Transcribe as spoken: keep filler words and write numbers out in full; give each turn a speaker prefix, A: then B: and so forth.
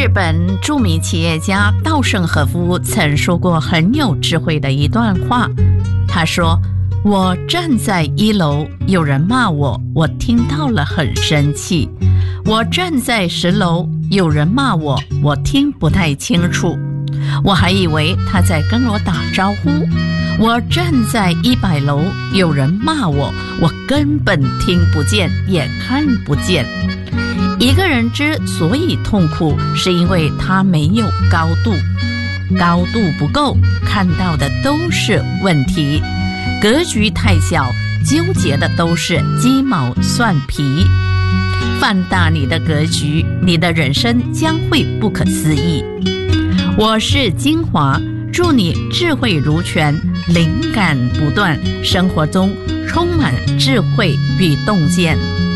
A: 本著名企业家稻盛和夫曾说过很有智慧的一段话，他说：我站在一楼，有人骂我，我听到了很生气；我站在十楼，有人骂我，我听不太清楚，我还以为他在跟我打招呼；我站在一百楼，有人骂我，我根本听不见也看不见。一个人之所以痛苦，是因为他没有高度，高度不够，看到的都是问题；格局太小，纠结的都是鸡毛蒜皮。放大你的格局，你的人生将会不可思议。我是金华，祝你智慧如泉，灵感不断，生活中充满智慧与洞见。